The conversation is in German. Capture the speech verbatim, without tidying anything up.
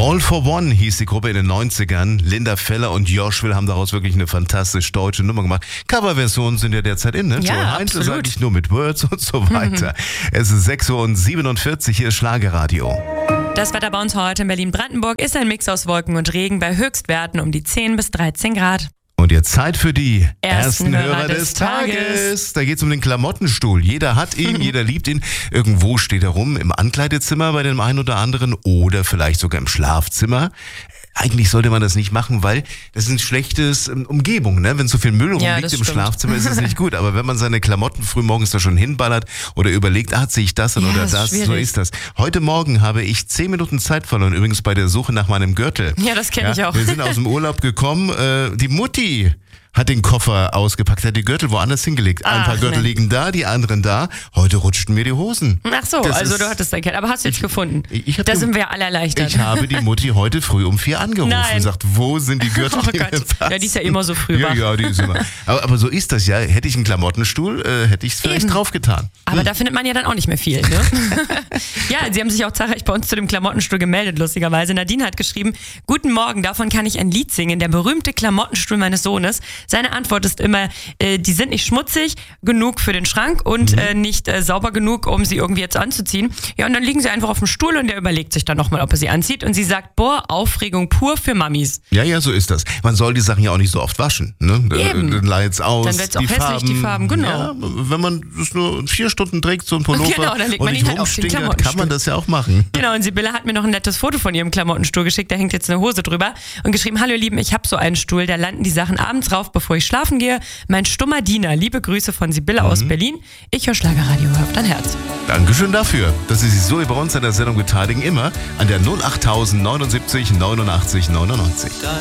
All for One hieß die Gruppe in den neunzigern. Linda Feller und Joshua haben daraus wirklich eine fantastisch deutsche Nummer gemacht. Coverversionen sind ja derzeit in, ne? Ja, so Heinz ist absolut. eigentlich nur mit Words und so weiter. Es ist sechs Uhr siebenundvierzig, hier ist Schlagerradio. Das Wetter bei uns heute in Berlin-Brandenburg ist ein Mix aus Wolken und Regen bei Höchstwerten um die zehn bis dreizehn Grad. Und jetzt Zeit für die Ersten ersten Hörer Hörer des des Tages. Tages. Da geht es um den Klamottenstuhl. Jeder hat ihn, jeder liebt ihn. Irgendwo steht er rum, im Ankleidezimmer bei dem einen oder anderen oder vielleicht sogar im Schlafzimmer. Eigentlich sollte man das nicht machen, weil das ist ein schlechtes ähm, Umgebung, ne? Wenn so viel Müll Ja, rumliegt das im stimmt. Schlafzimmer, ist es nicht gut. Aber wenn man seine Klamotten frühmorgens da schon hinballert oder überlegt, ah, ziehe ich das an Ja, oder das ist das, so schwierig. ist das. Heute Morgen habe ich zehn Minuten Zeit verloren, übrigens bei der Suche nach meinem Gürtel. Ja, das kenne ich auch. Wir sind aus dem Urlaub gekommen, äh, die Mutti hat den Koffer ausgepackt, hat die Gürtel woanders hingelegt. Ein Ach, paar Gürtel nee. liegen da, die anderen da. Heute rutschten mir die Hosen. Ach so, Das also ist- du hattest dein Kind. Aber hast du jetzt gefunden? Ich hab da gem- sind wir ja alle erleichtert. Ich habe die Mutti heute früh um vier angerufen Nein. und gesagt, wo sind die Gürtel, Oh die mir Gott. passen? Ja, die ist ja immer so früh Ja, wach. ja, die ist immer. Aber, aber so ist das ja. Hätte ich einen Klamottenstuhl, äh, hätte ich es vielleicht Eben. draufgetan. Aber da findet man ja dann auch nicht mehr viel, ne? Ja, sie haben sich auch zahlreich bei uns zu dem Klamottenstuhl gemeldet, lustigerweise. Nadine hat geschrieben, guten Morgen, davon kann ich ein Lied singen, der berühmte Klamottenstuhl meines Sohnes. Seine Antwort ist immer, äh, die sind nicht schmutzig genug für den Schrank und Mhm. äh, nicht äh, sauber genug, um sie irgendwie jetzt anzuziehen. Ja, und dann liegen sie einfach auf dem Stuhl und der überlegt sich dann nochmal, ob er sie anzieht. Und sie sagt, boah, Aufregung pur für Mamis. Ja, ja, so ist das. Man soll die Sachen ja auch nicht so oft waschen. Ne? Eben. Dann leiht's aus. Dann wird's auch die hässlich, Farben, die Farben, genau. Ja, wenn man das nur vier Stunden trägt, so ein Pullover Genau, dann legt und man nicht ihn halt auf den rumstinkert, kann Klamottenstuhl. man das ja auch machen. Genau, und Sibylle hat mir noch ein nettes Foto von ihrem Klamottenstuhl geschickt, da hängt jetzt eine Hose drüber und geschrieben, hallo ihr Lieben, ich habe so einen Stuhl, da landen die Sachen abends rauf, bevor ich schlafen gehe. Mein stummer Diener, liebe Grüße von Sibylle aus Berlin. Ich höre Schlagerradio, hör auf dein Herz. Dankeschön dafür, dass Sie sich so bei uns an der Sendung beteiligen, immer an der null acht neunundsiebzig neunundachtzig neunundneunzig.